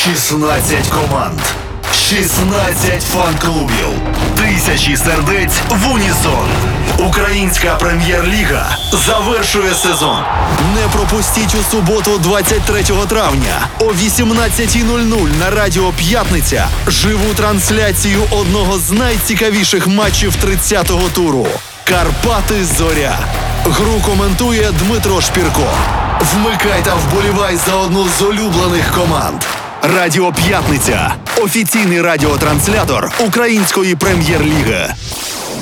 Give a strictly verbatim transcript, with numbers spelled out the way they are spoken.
шістнадцять команд, шістнадцять фан-клубів, тисячі сердець в унісон. Українська прем'єр-ліга завершує сезон. Не пропустіть у суботу, двадцять третього травня о вісімнадцятій нуль нуль на Радіо П'ятниця живу трансляцію одного з найцікавіших матчів тридцятого туру. Карпати-Зоря. Гру коментує Дмитро Шпірко. Вмикай та вболівай за одну з улюблених команд. Радіо П'ятниця. Офіційний радіотранслятор Української прем'єр-ліги.